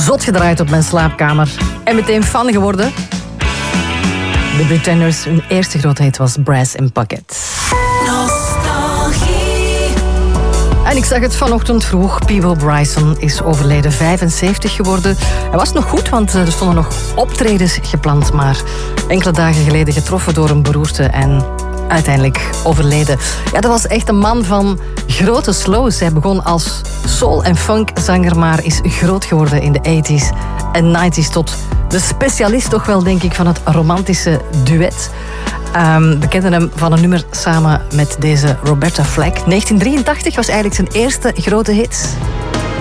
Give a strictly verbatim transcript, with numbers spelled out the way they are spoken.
zot gedraaid op mijn slaapkamer. En meteen fan geworden. De Pretenders, hun eerste grote hit was Brass in Pocket. En ik zag het vanochtend vroeg. Peebo Bryson is overleden, vijfenzeventig geworden. Hij was nog goed, want er stonden nog optredens gepland. Maar enkele dagen geleden getroffen door een beroerte en uiteindelijk overleden. Ja, dat was echt een man van grote slows. Hij begon als soul- en funkzanger, maar is groot geworden in de tachtiger en negentiger tot de specialist toch wel, denk ik, van het romantische duet. Um, we kenden hem van een nummer samen met deze Roberta Flack. negentien drieëntachtig was eigenlijk zijn eerste grote hit.